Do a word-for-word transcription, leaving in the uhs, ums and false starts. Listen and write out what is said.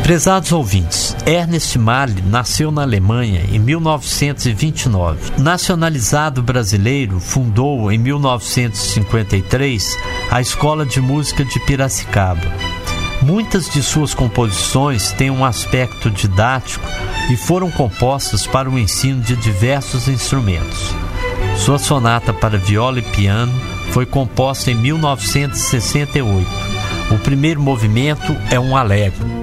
Prezados ouvintes, Ernest Mahler nasceu na Alemanha em mil novecentos e vinte e nove. Nacionalizado brasileiro, fundou em mil novecentos e cinquenta e três a Escola de Música de Piracicaba. Muitas de suas composições têm um aspecto didático e foram compostas para o ensino de diversos instrumentos. Sua sonata para viola e piano foi composta em mil novecentos e sessenta e oito. O primeiro movimento é um allegro.